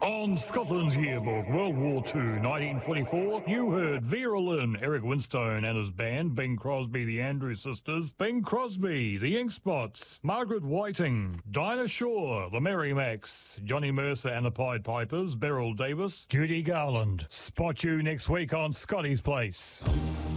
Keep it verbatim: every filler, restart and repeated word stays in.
On Scotland's Yearbook, World War Two, nineteen forty-four, you heard Vera Lynn, Eric Winstone and his band, Bing Crosby, the Andrews Sisters, Bing Crosby, the Ink Spots, Margaret Whiting, Dinah Shaw, the Merrimacs, Johnny Mercer and the Pied Pipers, Beryl Davis, Judy Garland. Spot you next week on Scotty's Place.